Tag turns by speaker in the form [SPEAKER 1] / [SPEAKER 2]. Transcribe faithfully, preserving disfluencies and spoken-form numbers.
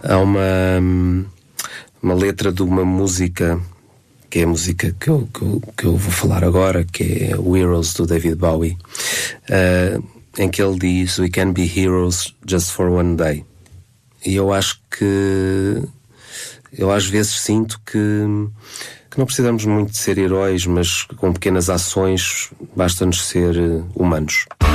[SPEAKER 1] Há uma, uma letra de uma música, que é a música que eu, que eu, que eu vou falar agora, que é o Heroes, do David Bowie, uh, em que ele diz: "We can be heroes just for one day." E eu acho que eu às vezes sinto que, que não precisamos muito de ser heróis, mas com pequenas ações basta-nos ser humanos.